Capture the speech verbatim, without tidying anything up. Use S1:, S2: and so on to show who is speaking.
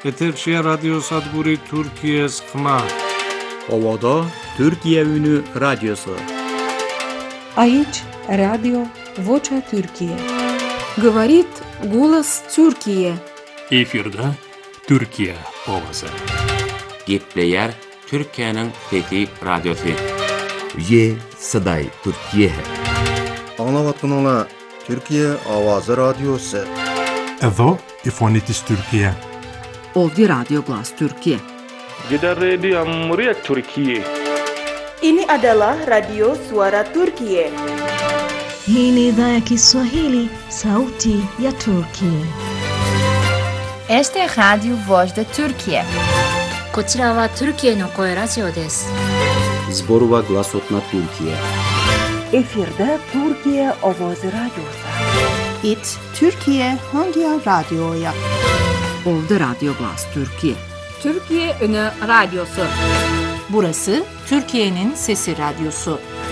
S1: Eterşehir Radyo Sadguri Türkiye Sıkma.
S2: Ovada Türkiye Ünü Radyosu.
S3: Aici Radio Vocea Türkiye.
S4: Говорит голос Türkiye.
S5: Efirde Türkiye ovası.
S6: Gepleyer Türkiye'nin Fethi Radyosu.
S7: Ye Saday Türkiye.
S8: Anlavatkanlar Türkiye Avazı Radyosu.
S9: Evo İfonitis Türkiye.
S10: Ovdje Radio Glas Türkiye.
S11: Jeddah Radio Meriah Türkiye.
S12: Ini adalah Radio Suara Türkiye.
S13: Hii ni idhaa ya Kiswahili, sauti ya Turkiye.
S14: Este es Radio Voz de Türkiye.
S15: こちらはトルキエの声ラジオです。
S16: Zborova Glasotna Türkiye.
S17: Efirde Türkiye Avazı Radyosu.
S18: It Türkiye hangi radyoya?
S10: Ovdje Radio Glas Türkiye.
S4: Türkiye Ünü Radyosu.
S19: Burası Türkiye'nin Sesi Radyosu.